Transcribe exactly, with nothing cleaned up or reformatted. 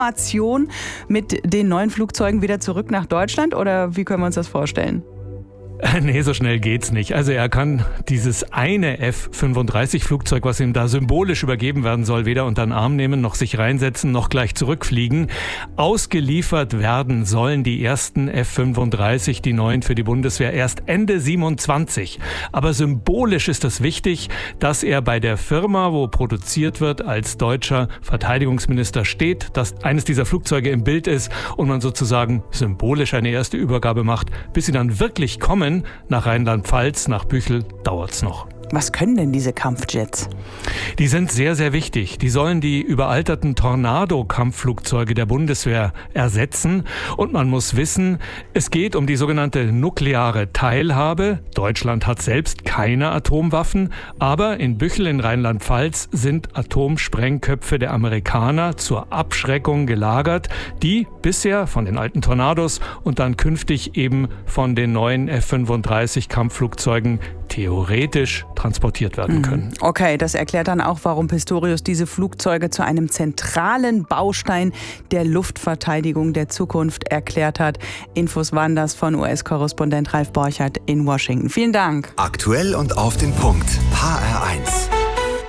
Information mit den neuen Flugzeugen wieder zurück nach Deutschland oder wie können wir uns das vorstellen? Nee, so schnell geht's nicht. Also er kann dieses eine F fünfunddreißig Flugzeug, was ihm da symbolisch übergeben werden soll, weder unter den Arm nehmen, noch sich reinsetzen, noch gleich zurückfliegen. Ausgeliefert werden sollen die ersten F fünfunddreißig, die neuen für die Bundeswehr, erst Ende siebenundzwanzig. Aber symbolisch ist es wichtig, dass er bei der Firma, wo produziert wird, als deutscher Verteidigungsminister steht, dass eines dieser Flugzeuge im Bild ist und man sozusagen symbolisch eine erste Übergabe macht. Bis sie dann wirklich kommen, nach Rheinland-Pfalz, nach Büchel, dauert's noch. Was können denn diese Kampfjets? Die sind sehr, sehr wichtig. Die sollen die überalterten Tornado-Kampfflugzeuge der Bundeswehr ersetzen. Und man muss wissen, es geht um die sogenannte nukleare Teilhabe. Deutschland hat selbst keine Atomwaffen, aber in Büchel in Rheinland-Pfalz sind Atomsprengköpfe der Amerikaner zur Abschreckung gelagert, die bisher von den alten Tornados und dann künftig eben von den neuen F fünfunddreißig Kampfflugzeugen theoretisch transportiert werden können. Okay, das erklärt dann auch, warum Pistorius diese Flugzeuge zu einem zentralen Baustein der Luftverteidigung der Zukunft erklärt hat. Infos waren das von U S-Korrespondent Ralf Borchert in Washington. Vielen Dank. Aktuell und auf den Punkt. H R eins.